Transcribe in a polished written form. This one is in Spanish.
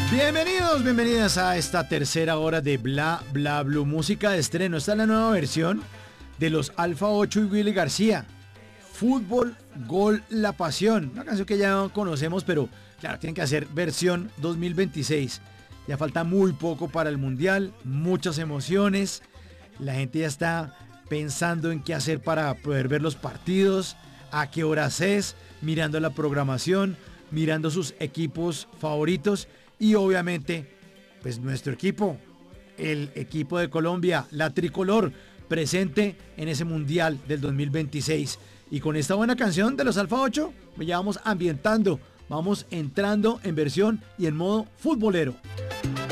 Bienvenidos, bienvenidas a esta tercera hora de Bla Bla Blue, música de estreno. Esta es la nueva versión de los Alfa 8 y Willy García. Fútbol, gol, la pasión. Una canción que ya conocemos, pero claro, tienen que hacer versión 2026. Ya falta muy poco para el Mundial, muchas emociones. La gente ya está pensando en qué hacer para poder ver los partidos, a qué horas es, mirando la programación, mirando sus equipos favoritos. Y obviamente, pues nuestro equipo, el equipo de Colombia, la tricolor, presente en ese Mundial del 2026. Y con esta buena canción de los Alfa 8, ya vamos ambientando, vamos entrando en versión y en modo futbolero.